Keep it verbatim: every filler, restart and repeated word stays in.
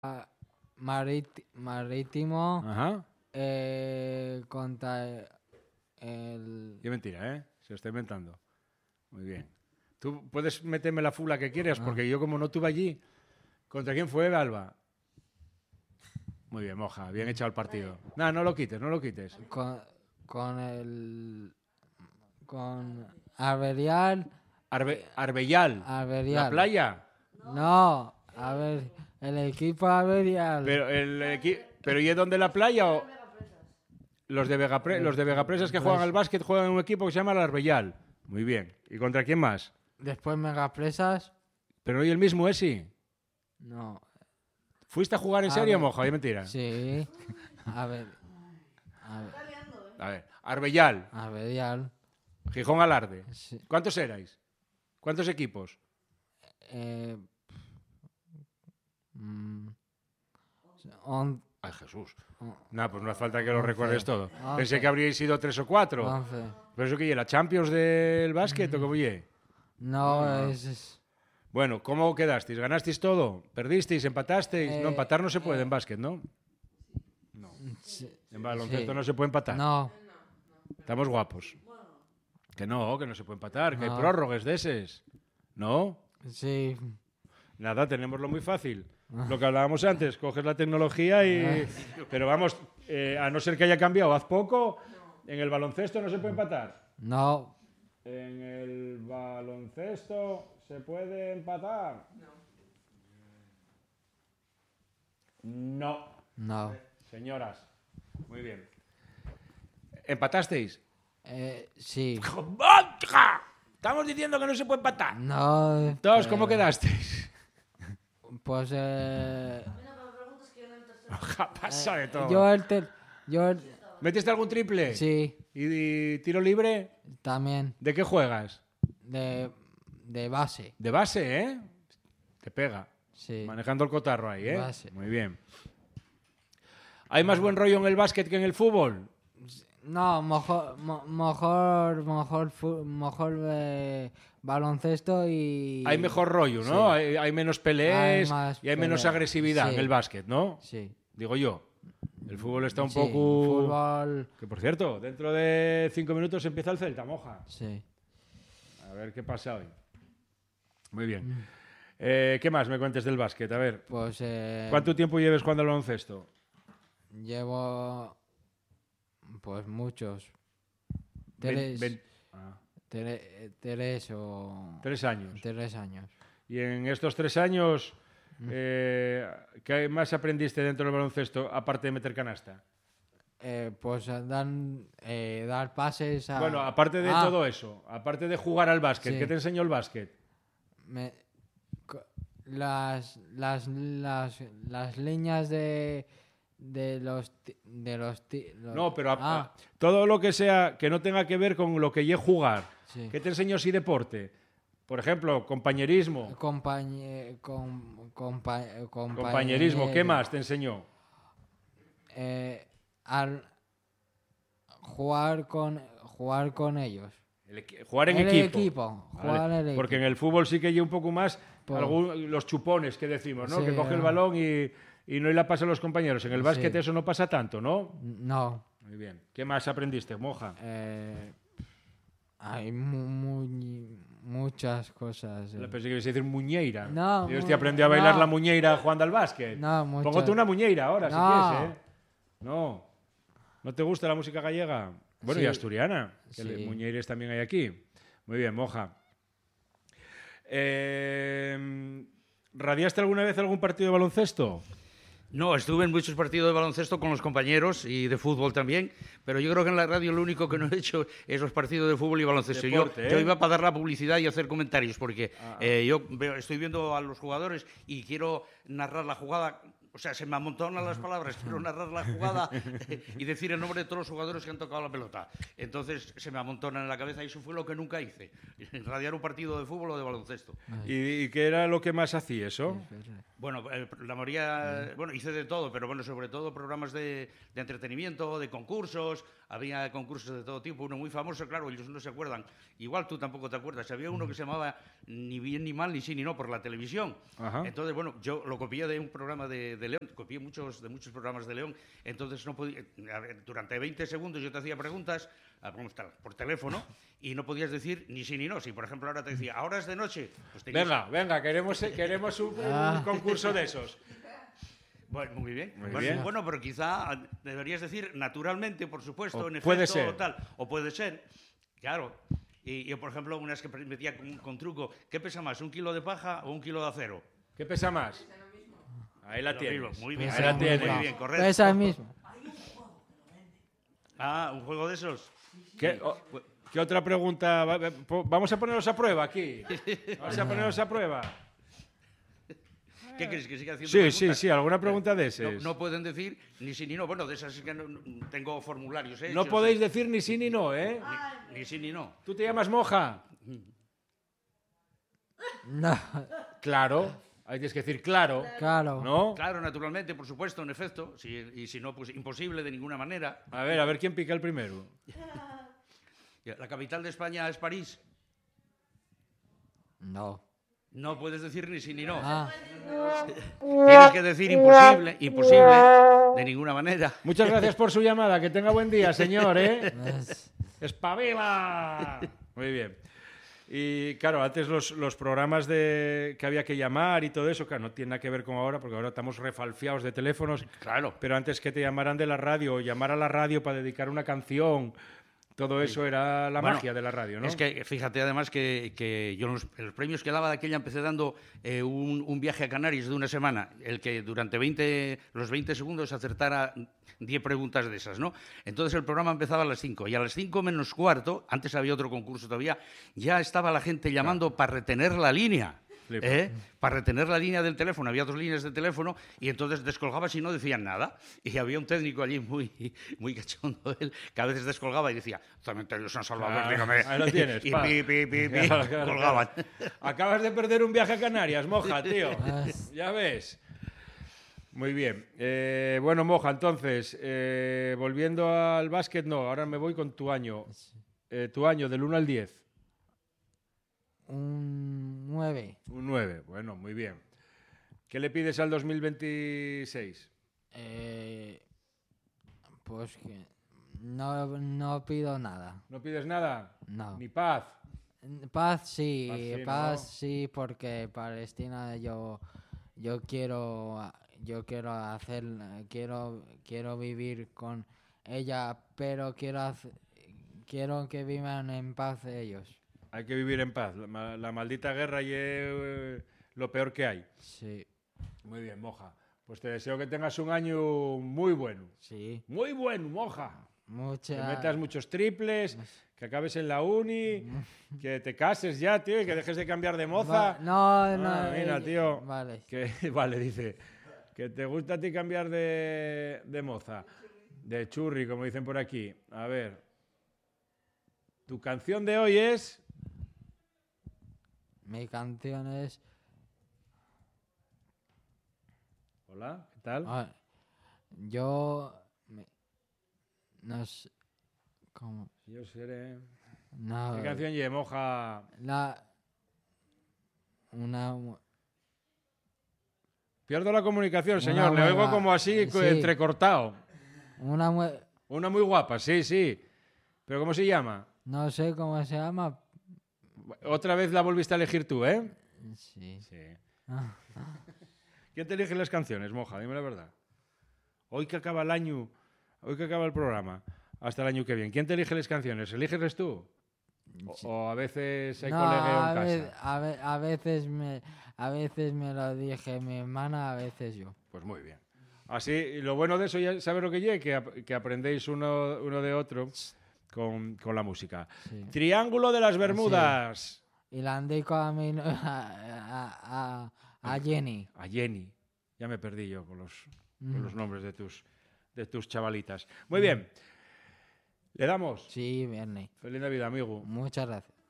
Marit- Marítimo Ajá. eh, contra el... Qué mentira, ¿eh? Se lo está inventando. Muy bien. Tú puedes meterme la fula que quieras, Ah. porque yo como no estuve allí... ¿Contra quién fue, Alba? Muy bien, Moja. Bien echado el partido. No, no lo quites, no lo quites. Con, con el... Con Averial. Arbe- Arbellal. Averial. ¿La playa? No, a ver, el equipo Averial. Pero, el equi- ¿Pero y es donde la playa o...? Los de, Vegapre- los de Vegapresas que juegan al básquet juegan en un equipo que se llama el Arbellal. Muy bien. ¿Y contra quién más? Después Megapresas. ¿Pero no y el mismo ese? No. ¿Fuiste a jugar en A serio, ver, Moja? ¿Es mentira? Sí. A ver. A ver. A ver. Arbellal. Averial. Gijón Alarde. Sí. ¿Cuántos erais? ¿Cuántos equipos? Eh, mm, on- Ay, Jesús. on- No, pues no hace falta que lo once, recuerdes todo. once. Pensé que habríais sido tres o cuatro. once. ¿Pero eso qué es? ¿La Champions del básquet o cómo es? No, Ah. es... es- Bueno, ¿cómo quedasteis? ¿Ganasteis todo? ¿Perdisteis? ¿Empatasteis? Eh, no, empatar no se puede eh, en básquet, ¿no? sí, En baloncesto sí. no se puede empatar. No, Estamos guapos. Que no, que no se puede empatar, que hay No. prórrogas de eses. ¿No? sí. Nada, tenemoslo muy fácil. Lo que hablábamos antes, coges la tecnología y... Pero vamos, eh, a no ser que haya cambiado haz poco, en el baloncesto no se puede empatar. No, En el baloncesto se puede empatar. No. no. Señoras. Muy bien. ¿Empatasteis? Eh, sí. ¡Vodka! Estamos diciendo que no se puede empatar. No. Todos, ¿cómo eh, quedasteis? Pues eh, Pasa de todo. yo el ter- yo el- ¿Metiste algún triple? sí, ¿Y, y tiro libre? también ¿De qué juegas? de, de base. De base, ¿eh? Te pega. Sí. Manejando el cotarro ahí, ¿eh? Base. Muy bien. ¿Hay más buen rollo en el básquet que en el fútbol? No, mejor mo- mejor mejor fu- mejor eh, baloncesto y Hay mejor rollo, ¿no? Sí. Hay, hay menos peleas Hay más y hay menos pelea. agresividad Sí. en el básquet, ¿no? Sí. Digo yo. El fútbol está un Sí, poco... fútbol, Que por cierto, dentro de cinco minutos empieza el Celta, Moja. sí. A ver qué pasa hoy. Muy bien. Eh, ¿Qué más me cuentes del básquet? A ver, Pues eh, ¿cuánto tiempo lleves jugando al baloncesto? llevo pues muchos. Ven- Tres, ven- ah, tre- tres o tres años. tres años. Y en estos tres años, eh, ¿qué más aprendiste dentro del baloncesto aparte de meter canasta? Eh, pues eh, dan, eh, dar pases a... Bueno, aparte de Ah, todo eso, aparte de jugar al básquet, Sí. ¿qué te enseñó el básquet? me- co- las, las, las, las líneas de, de los... ti- De los, ti- los- No, pero a- ah, a- todo lo que sea que no tenga que ver con lo que es jugar. sí. ¿Qué te enseñó así deporte? Por ejemplo, compañerismo. Compañe- com- compa- Compañerismo, ¿qué compañero. más te enseñó? Eh, al jugar con, jugar con ellos. El equi- jugar en El equipo. equipo, Vale, jugar en el Porque en equipo. el fútbol sí que hay un poco más Por- algún- los chupones que decimos, ¿no? Sí, que coge el ah. balón y, y no la pasa a los compañeros. En el básquet Sí. eso no pasa tanto, ¿no? No. Muy bien. ¿Qué más aprendiste, Moja? Eh, hay mu- mu- muchas cosas. eh. Pensé que ibas a decir muñeira. No, Y hostia, mu- aprendió a bailar no. la muñeira jugando al básquet. No, muchas. Póngate una muñeira ahora, No. si quieres, ¿eh? No. ¿No te gusta la música gallega? Bueno, y Sí. asturiana, que Sí. le- muñeires también hay aquí. Muy bien, Moja. Eh, ¿Radiaste alguna vez algún partido de baloncesto? No, estuve en muchos partidos de baloncesto con los compañeros y de fútbol también, pero yo creo que en la radio lo único que no he hecho es los partidos de fútbol y baloncesto. Deporte, yo, ¿eh? yo iba para dar la publicidad y hacer comentarios, porque Ah. eh, yo veo- estoy viendo a los jugadores y quiero narrar la jugada. O sea, se me amontonan las palabras, quiero narrar la jugada y decir el nombre de todos los jugadores que han tocado la pelota. Entonces se me amontonan en la cabeza y eso fue lo que nunca hice, radiar un partido de fútbol o de baloncesto. ¿Y, y qué era lo que más hacía eso? Bueno, eh, la mayoría, bueno, hice de todo, pero bueno, sobre todo programas de, de entretenimiento, de concursos, había concursos de todo tipo, uno muy famoso, claro, ellos no se acuerdan, igual tú tampoco te acuerdas, había uno que se llamaba Ni bien ni mal, ni sí ni no, por la televisión. Ajá. Entonces, bueno, yo lo copié de un programa de, de León, copié muchos, de muchos programas de León, entonces no podía, a ver, durante veinte segundos yo te hacía preguntas por teléfono y no podías decir ni sí ni no. Si, por ejemplo, ahora te decía, ahora es de noche, pues tenías... Venga, venga, queremos, queremos un, Ah. un concurso de esos. Bueno, muy bien. Muy bueno, bien. bueno, pero quizá deberías decir naturalmente, por supuesto, O en efecto, puede ser. o tal. O puede ser, claro. Y yo, por ejemplo, una vez que me decía con, con truco, ¿qué pesa más, un kilo de paja o un kilo de acero? ¿Qué pesa más? Ahí la Lo tienes. mismo, muy bien, Ahí la muy tienes. bien, bien, correcto. Pesa el mismo. Ah, un juego de esos. ¿Qué, o- qué otra pregunta? Va- va- po- Vamos a ponernos a prueba aquí. Vamos a ponernos a prueba. ¿Qué quieres que siga haciendo Sí, preguntas? sí, sí, alguna pregunta de No, esas. no pueden decir ni sí ni no. Bueno, de esas es que no, no- tengo formularios hechos. No podéis ¿eh? decir ni sí ni no, ¿eh? Ni, ni sí ni no. ¿Tú te llamas Moja? No, Claro. Ahí tienes que decir claro. claro. ¿No? Claro, naturalmente, por supuesto, en efecto. Si, y si no, pues imposible de ninguna manera. A ver, a ver quién pica el primero. La capital de España es París. No. No puedes decir ni sí ni no. Ah, Tienes que decir imposible, imposible, de ninguna manera. Muchas gracias por su llamada. Que tenga buen día, señor, ¿eh? es- ¡Espabila! Muy bien. Y claro, antes los, los programas de que había que llamar y todo eso, claro, no tiene nada que ver con ahora, porque ahora estamos refalfiados de teléfonos. Claro. Pero antes que te llamaran de la radio, o llamar a la radio para dedicar una canción, todo eso era la Bueno, magia de la radio, ¿no? Es que fíjate además que, que yo los, los premios que daba de aquella empecé dando eh, un, un viaje a Canarias de una semana, el que durante veinte, los veinte segundos acertara diez preguntas de esas, ¿no? Entonces el programa empezaba a las cinco y a las cinco menos cuarto, antes había otro concurso todavía, ya estaba la gente llamando para retener la línea. Flipa. ¿eh? Para retener la línea del teléfono, había dos líneas de teléfono y entonces descolgabas y no decían nada. Y había un técnico allí muy, muy cachondo, él, que a veces descolgaba y decía, Cementerio San Salvador, Ah, dígame. ahí lo tienes, Y pa. pi, pi, pi, pi, Claro, claro, colgaban. claro. Acabas de perder un viaje a Canarias, Moja, tío. es- Ya ves. Muy bien. Eh, bueno, Moja, entonces, eh, volviendo al básquet, no, ahora me voy con tu año. Eh, tu año, del uno al diez. un nueve. Un nueve. Bueno, muy bien. ¿Qué le pides al dos mil veintiséis? Eh, pues que no, no pido nada. ¿No pides nada? No. Ni paz. Paz sí, Paz sí, paz ¿no? sí, porque Palestina yo yo quiero yo quiero hacer quiero quiero vivir con ella, pero quiero hacer- quiero que vivan en paz ellos. Hay que vivir en paz. La, ma- la maldita guerra y eh, lo peor que hay. Sí, Muy bien, Moja. Pues te deseo que tengas un año muy bueno. sí. Muy bueno, Moja. Que Mucha metas muchos triples, que acabes en la uni, que te cases ya, tío, y que dejes de cambiar de moza. Va- no, no. Ah, mira, eh, tío. Vale. Que, vale, dice. Que te gusta a ti cambiar de, de moza. De churri, como dicen por aquí. A ver. Tu canción de hoy es... Mi canción es Hola, ¿qué tal? ah, yo me- no sé cómo Yo seré... no ¿Qué canción lleva, Moja? la una mu- Pierdo la comunicación, Una señor. Le oigo nueva- como así, co- sí. entrecortado. una mu- Una muy guapa, sí, sí. ¿Pero cómo se llama? no sé cómo se llama. Otra vez la volviste a elegir tú, ¿eh? Sí. Sí. Ah, ¿Quién te elige las canciones, Moja? Dime la verdad. Hoy que acaba el año, hoy que acaba el programa, hasta el año que viene. ¿Quién te elige las canciones? ¿Eliges tú? O, sí. o a veces hay No, colegueo en a, casa. ve- a ve- a veces me a veces me lo dije mi hermana, a veces yo. Pues muy bien. Así, y lo bueno de eso, ya sabes lo que llegue, que, ap- que aprendéis uno, uno de otro con, con la música. Sí. Triángulo de las Bermudas. Y la dedico a mi no- a, a, a- a Jenny. A Jenny. Ya me perdí yo con los, con Mm. los nombres de tus, de tus chavalitas. Muy bien. ¿Le damos? Sí, Bernie. Feliz Navidad, amigo. Muchas gracias.